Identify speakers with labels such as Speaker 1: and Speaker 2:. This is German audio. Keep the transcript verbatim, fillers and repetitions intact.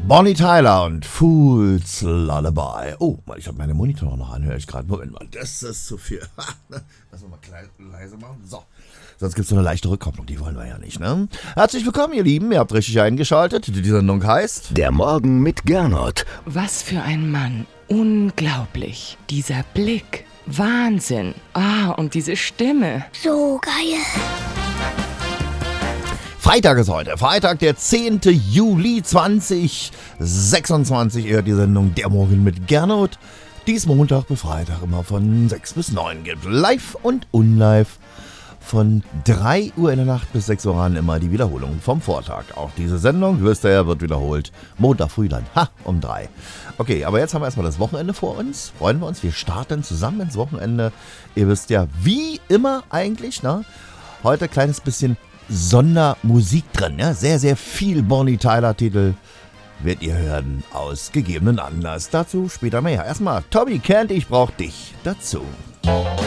Speaker 1: Bonnie Tyler und Fool's Lullaby. Oh, ich habe meine Monitor noch an, höre ich gerade. Moment mal, das ist zu viel. Lass mal klein, leise machen. So. Sonst gibt es so eine leichte Rückkopplung, die wollen wir ja nicht, ne? Herzlich willkommen, ihr Lieben. Ihr habt richtig eingeschaltet. Die Sendung heißt
Speaker 2: Der Morgen mit Gernot.
Speaker 3: Was für ein Mann. Unglaublich. Dieser Blick. Wahnsinn. Ah, und diese Stimme.
Speaker 4: So geil.
Speaker 1: Freitag ist heute. Freitag, der zehnte Juli zweitausendsechsundzwanzig. Ihr hört die Sendung Der Morgen mit Gernot, die es Montag bis Freitag immer von sechs bis neun gibt. Live und unlive. Von drei Uhr in der Nacht bis sechs Uhr an immer die Wiederholung vom Vortag. Auch diese Sendung, wisst ihr ja, wird wiederholt. Montag früh dann, ha, um drei. Okay, aber jetzt haben wir erstmal das Wochenende vor uns. Freuen wir uns, wir starten zusammen ins Wochenende. Ihr wisst ja, wie immer eigentlich, ne? Heute ein kleines bisschen Sondermusik drin, ne? Sehr, sehr viel Bonnie Tyler Titel werdet ihr hören aus gegebenen Anlass. Dazu später mehr. Erstmal Toby Kent, ich brauch dich dazu.